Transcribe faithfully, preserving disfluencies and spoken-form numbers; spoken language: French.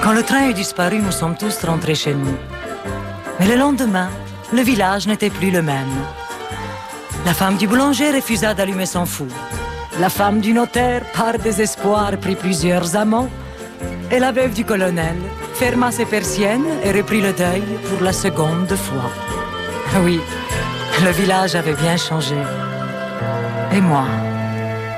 Quand le train eut disparu, nous sommes tous rentrés chez nous. Mais le lendemain, le village n'était plus le même. La femme du boulanger refusa d'allumer son four. La femme du notaire, par désespoir, prit plusieurs amants. Et la veuve du colonel ferma ses persiennes et reprit le deuil pour la seconde fois. Oui, le village avait bien changé. Et moi ?